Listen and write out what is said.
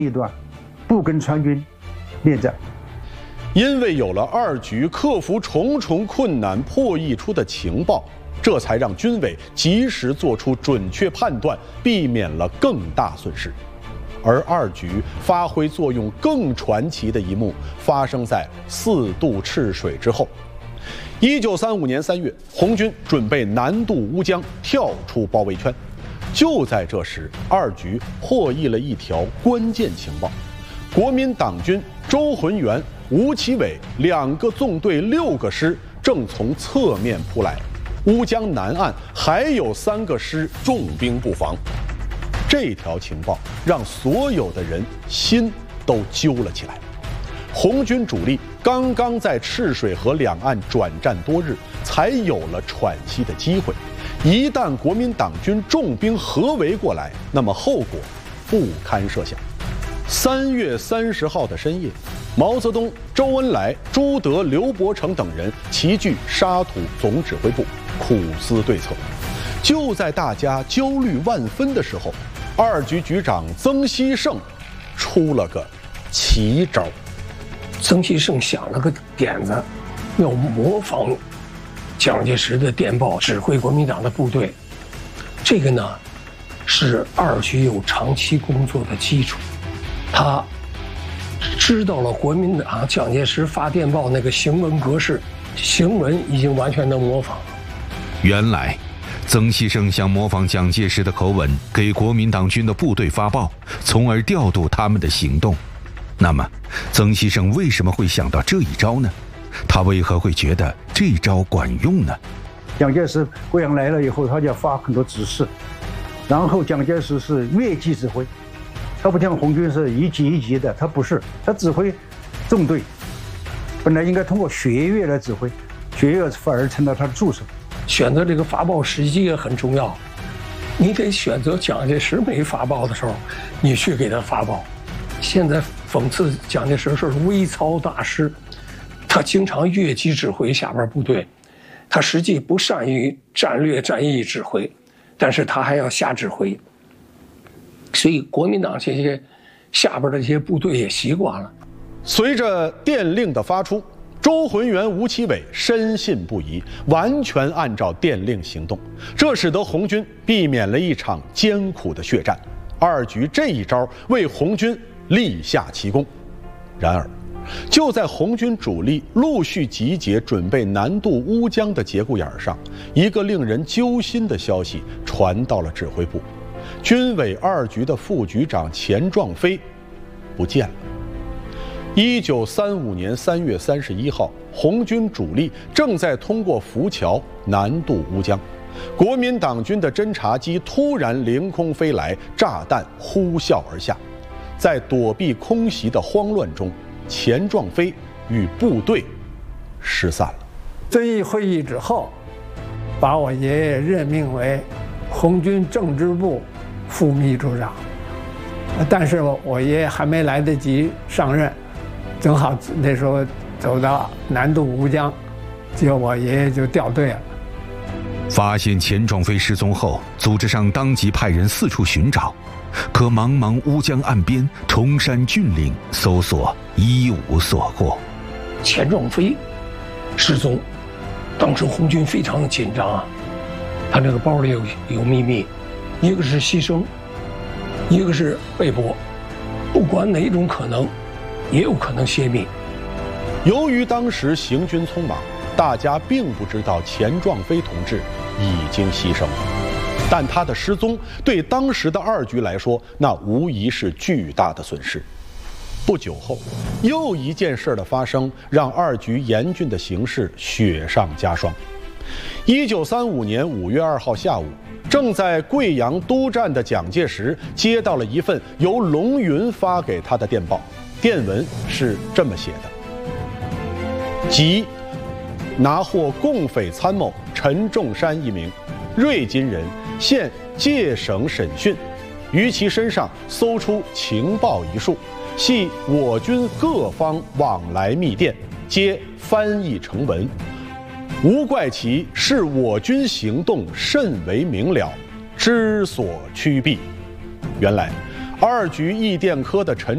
一段，不跟川军恋战。 因为有了二局克服重重困难破译出的情报，这才让军委及时做出准确判断，避免了更大损失。而二局发挥作用更传奇的一幕发生在4渡赤水之后。1935年3月，红军准备南渡乌江，跳出包围圈。就在这时，二局获益了一条关键情报：国民党军周浑元、吴奇伟2个纵队6个师正从侧面扑来，乌江南岸还有3个师重兵布防。这条情报让所有的人心都揪了起来。红军主力刚刚在赤水河两岸转战多日，才有了喘息的机会。一旦国民党军重兵合围过来，那么后果不堪设想。3月30号的深夜，毛泽东、周恩来、朱德、刘伯承等人齐聚沙土总指挥部，苦思对策。就在大家焦虑万分的时候，二局局长曾希圣出了个奇招。 曾希圣想了个点子，要模仿蒋介石的电报指挥国民党的部队。这个呢，是二局有长期工作的基础。他知道了国民党蒋介石发电报那个行文格式，行文已经完全能模仿了。 原来曾希圣想模仿蒋介石的口吻给国民党军的部队发报，从而调度他们的行动。那么曾希圣为什么会想到这一招呢？他为何会觉得这招管用呢？ 蒋介石贵阳来了以后，他就要发很多指示，然后蒋介石是越级指挥，他不像红军是一级一级的，他不是，他指挥纵队，本来应该通过学岳来指挥，学岳反而成了他的助手。 选择这个发报时机也很重要，你得选择蒋介石没发报的时候，你去给他发报。现在讽刺蒋介石是微操大师，他经常越级指挥下边部队，他实际不善于战略战役指挥，但是他还要下指挥，所以国民党这些下边的这些部队也习惯了。 随着电令的发出，周浑元、吴奇伟深信不疑，完全按照电令行动，这使得红军避免了一场艰苦的血战。二局这一招为红军立下奇功。然而，就在红军主力陆续集结准备南渡乌江的节骨眼上，一个令人揪心的消息传到了指挥部：军委二局的副局长钱壮飞不见了。1935年3月31号，红军主力正在通过浮桥南渡乌江，国民党军的侦察机突然凌空飞来，炸弹呼啸而下。在躲避空袭的慌乱中，钱壮飞与部队失散了。 遵义会议之后，把我爷爷任命为红军政治部副秘书长，但是我爷爷还没来得及上任，正好那时候走到南渡乌江，结果我爷爷就掉队了。 发现钱壮飞失踪后，组织上当即派人四处寻找，可茫茫乌江岸边，崇山峻岭，搜索一无所获。 钱壮飞失踪，当时红军非常的紧张啊，他这个包里有秘密，一个是牺牲，一个是被捕，不管哪种可能，也有可能泄密。 由于当时行军匆忙，大家并不知道钱壮飞同志已经牺牲了，但他的失踪对当时的二局来说，那无疑是巨大的损失。不久后，又一件事的发生，让二局严峻的形势雪上加霜。1935年5月2号下午，正在贵阳督战的蒋介石接到了一份由龙云发给他的电报，电文是这么写的：即拿获共匪参谋陈仲山一名，瑞金人，现界省审讯，于其身上搜出情报一数，系我军各方往来密电，皆翻译成文，无怪其视我军行动甚为明了，知所趋避。原来，二局译电科的陈